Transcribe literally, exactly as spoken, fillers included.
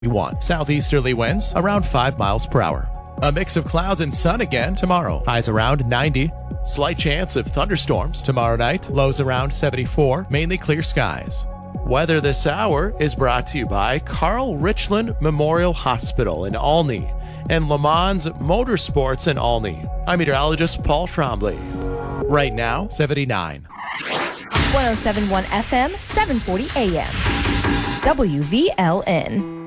one. Southeasterly winds around five miles per hour. A mix of clouds and sun again tomorrow. Highs around ninety. Slight chance of thunderstorms tomorrow night. Lows around seventy-four. Mainly clear skies. Weather this hour is brought to you by Carl Richland Memorial Hospital in Olney and Le Mans Motorsports in Olney. I'm meteorologist Paul Trombley. Right now, seventy-nine. one oh seven point one F M, seven forty A M. W V L N.